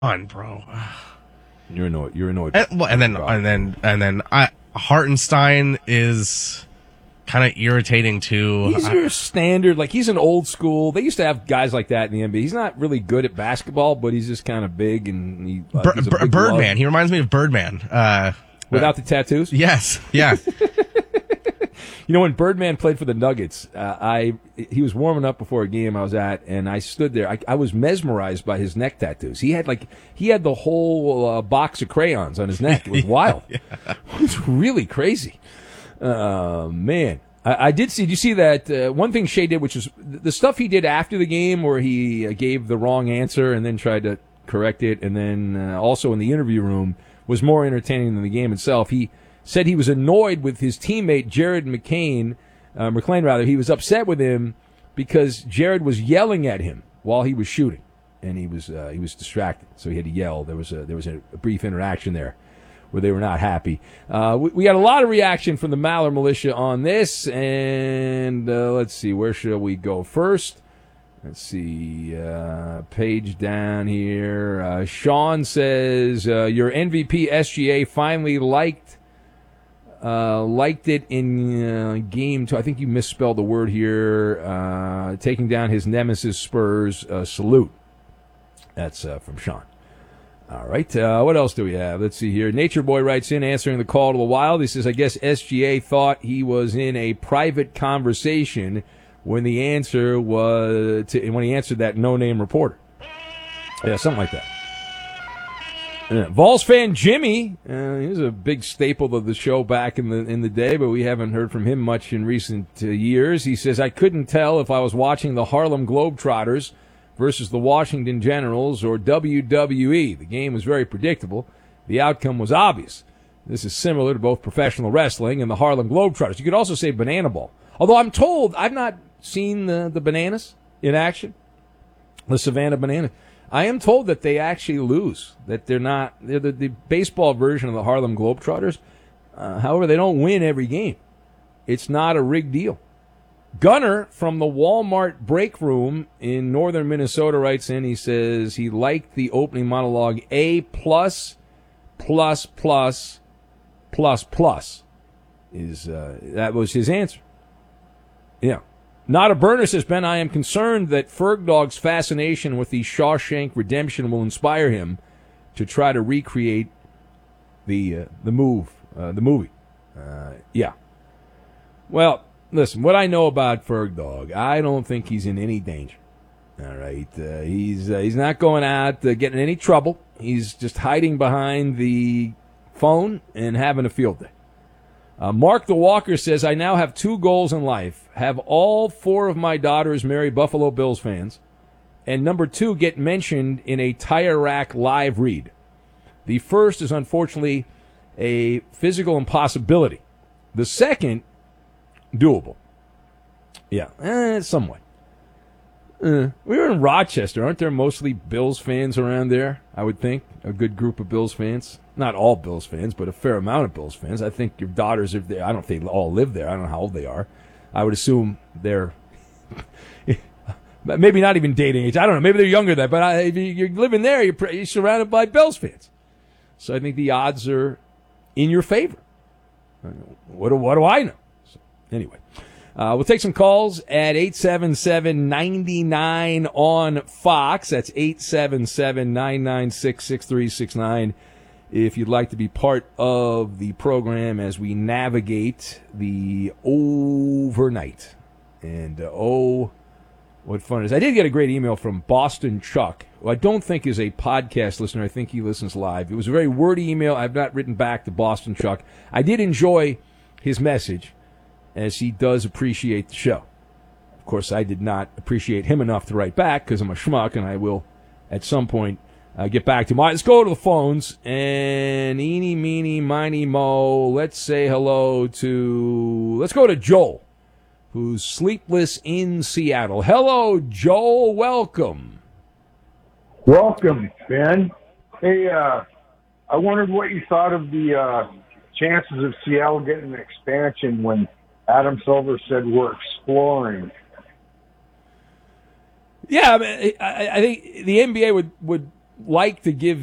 on, bro. You're annoyed. You're annoyed. And then Hartenstein is kind of irritating too. He's your standard, like he's an old school. They used to have guys like that in the NBA. He's not really good at basketball, but he's just kind of big and he's a big Birdman. love. He reminds me of Birdman. Without the tattoos? Yes. Yeah. You know, when Birdman played for the Nuggets, he was warming up before a game I was at, and I stood there. I was mesmerized by his neck tattoos. He had the whole box of crayons on his neck. It was wild. Yeah. It was really crazy. Man. I did see. Did you see that one thing Shea did, which is the stuff he did after the game, where he gave the wrong answer and then tried to correct it, and then also in the interview room was more entertaining than the game itself. He said he was annoyed with his teammate Jared McClain. He was upset with him because Jared was yelling at him while he was shooting, and he was distracted, so he had to yell. There was a brief interaction there where they were not happy. We got a lot of reaction from the Maller Militia on this, and let's see, where should we go first? Let's see, page down here. Sean says, your MVP SGA finally liked it in game 2. I think you misspelled the word here. Taking down his nemesis Spurs. Salute. That's from Sean. All right. What else do we have? Let's see here. Nature Boy writes in, answering the call to the Wild. He says, I guess SGA thought he was in a private conversation when he answered that no-name reporter. Yeah, something like that. Vols fan Jimmy, he was a big staple of the show back in the day, but we haven't heard from him much in recent years. He says, I couldn't tell if I was watching the Harlem Globetrotters versus the Washington Generals or WWE. The game was very predictable. The outcome was obvious. This is similar to both professional wrestling and the Harlem Globetrotters. You could also say banana ball. Although I'm told, I've not seen the bananas in action, the Savannah Bananas. I am told that they actually lose, that they're the baseball version of the Harlem Globetrotters. However, they don't win every game. It's not a rigged deal. Gunner from the Walmart break room in northern Minnesota writes in, he says he liked the opening monologue A+++++++. That was his answer. Yeah. Not a burner, says Ben. I am concerned that Fergdog's fascination with the Shawshank Redemption will inspire him to try to recreate the movie. Yeah. Well, listen, what I know about Fergdog, I don't think he's in any danger. All right. He's not going out getting in any trouble. He's just hiding behind the phone and having a field day. Mark the Walker says, I now have 2 goals in life. Have all 4 of my daughters marry Buffalo Bills fans. And number 2, get mentioned in a Tire Rack live read. The first is unfortunately a physical impossibility. The second, doable. Yeah, somewhat. We were in Rochester. Aren't there mostly Bills fans around there? I would think. A good group of Bills fans. Not all Bills fans, but a fair amount of Bills fans. I think your daughters, if they, I don't know if they all live there. I don't know how old they are. I would assume they're maybe not even dating age. I don't know. Maybe they're younger than that. But if you're living there, you're surrounded by Bills fans. So I think the odds are in your favor. What do I know? So, anyway. We'll take some calls at 877-99 on Fox. That's 877-996-6369 if you'd like to be part of the program as we navigate the overnight. And, what fun it is. I did get a great email from Boston Chuck, who I don't think is a podcast listener. I think he listens live. It was a very wordy email. I've not written back to Boston Chuck. I did enjoy his message, as he does appreciate the show. Of course, I did not appreciate him enough to write back because I'm a schmuck, and I will at some point get back to him. All right, let's go to the phones, and eeny, meeny, miny, mo, let's go to Joel, who's sleepless in Seattle. Hello, Joel, welcome. Welcome, Ben. Hey, I wondered what you thought of the chances of Seattle getting an expansion when Adam Silver said we're exploring. Yeah, I mean, I think the NBA like to give